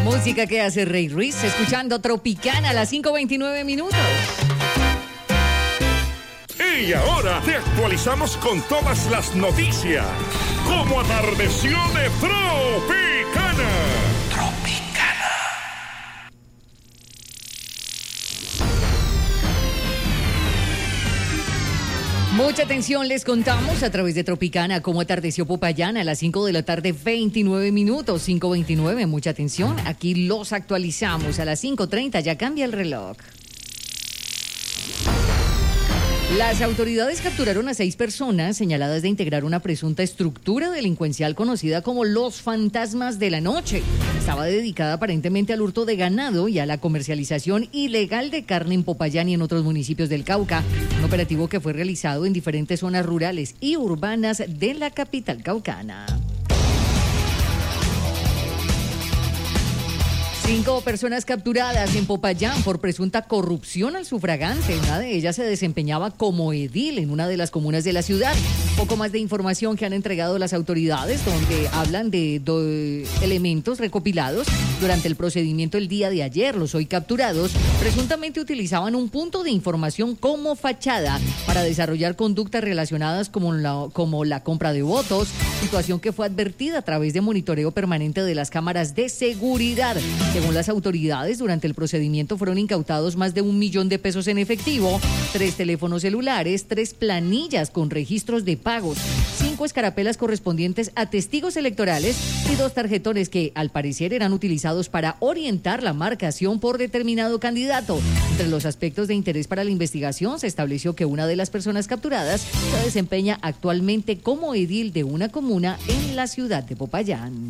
Música que hace Rey Ruiz, escuchando Tropicana a las 5:29 minutos. Y ahora te actualizamos con todas las noticias. Como atardeció de Tropicana. Mucha atención, les contamos a través de Tropicana cómo atardeció Popayán a las 5 de la tarde, 29 minutos, 5:29. Mucha atención, aquí los actualizamos a las 5:30, ya cambia el reloj. Las autoridades capturaron a 6 personas señaladas de integrar una presunta estructura delincuencial conocida como los fantasmas de la noche. Estaba dedicada aparentemente al hurto de ganado y a la comercialización ilegal de carne en Popayán y en otros municipios del Cauca. Un operativo que fue realizado en diferentes zonas rurales y urbanas de la capital caucana. 5 personas capturadas en Popayán por presunta corrupción al sufragante. Una de ellas se desempeñaba como edil en una de las comunas de la ciudad. Poco más de información que han entregado las autoridades, donde hablan de elementos recopilados durante el procedimiento el día de ayer. Los hoy capturados presuntamente utilizaban un punto de información como fachada para desarrollar conductas relacionadas como la compra de votos, situación que fue advertida a través de monitoreo permanente de las cámaras de seguridad. Según las autoridades, durante el procedimiento fueron incautados más de 1 millón de pesos en efectivo, 3 teléfonos celulares, 3 planillas con registros de pagos, 5 escarapelas correspondientes a testigos electorales y 2 tarjetones que, al parecer, eran utilizados para orientar la marcación por determinado candidato. Entre los aspectos de interés para la investigación, se estableció que una de las personas capturadas se desempeña actualmente como edil de una comuna en la ciudad de Popayán.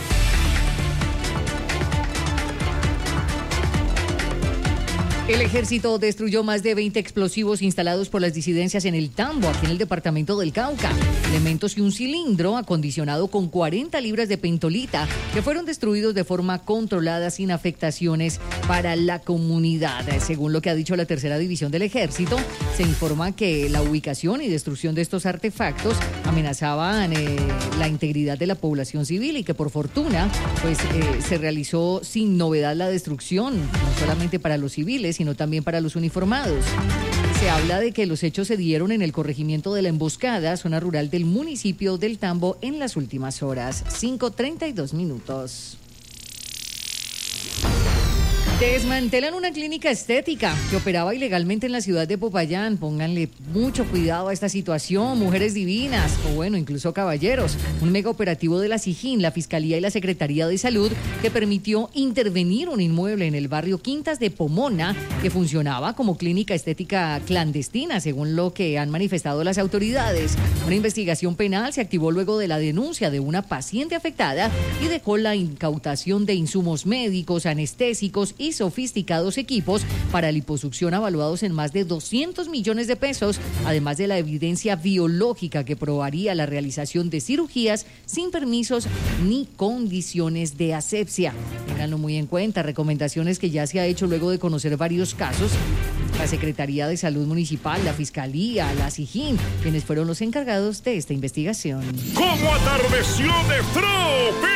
El ejército destruyó más de 20 explosivos instalados por las disidencias en el Tambo, aquí en el departamento del Cauca. Elementos y un cilindro acondicionado con 40 libras de pentolita que fueron destruidos de forma controlada sin afectaciones para la comunidad. Según lo que ha dicho la tercera división del ejército, se informa que la ubicación y destrucción de estos artefactos amenazaban la integridad de la población civil y que por fortuna se realizó sin novedad la destrucción, no solamente para los civiles, sino también para los uniformados. Se habla de que los hechos se dieron en el corregimiento de La Emboscada, zona rural del municipio del Tambo, en las últimas horas. 5:32 minutos. Desmantelan una clínica estética que operaba ilegalmente en la ciudad de Popayán. Pónganle mucho cuidado a esta situación, mujeres divinas, o bueno, incluso caballeros. Un mega operativo de la SIJIN, la Fiscalía y la Secretaría de Salud que permitió intervenir un inmueble en el barrio Quintas de Pomona que funcionaba como clínica estética clandestina, según lo que han manifestado las autoridades. Una investigación penal se activó luego de la denuncia de una paciente afectada y dejó la incautación de insumos médicos, anestésicos y sofisticados equipos para liposucción avaluados en más de 200 millones de pesos, además de la evidencia biológica que probaría la realización de cirugías sin permisos ni condiciones de asepsia. Ténganlo muy en cuenta, recomendaciones que ya se ha hecho luego de conocer varios casos. La Secretaría de Salud Municipal, la Fiscalía, la SIJIN, quienes fueron los encargados de esta investigación. Como atardeció de Tropicana.